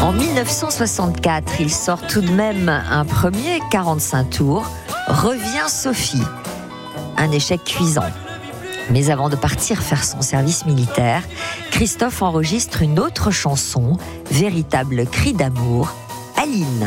En 1964, il sort tout de même un premier 45 tours, Revient Sophie. Un échec cuisant. Mais avant de partir faire son service militaire, Christophe enregistre une autre chanson, véritable cri d'amour, Aline.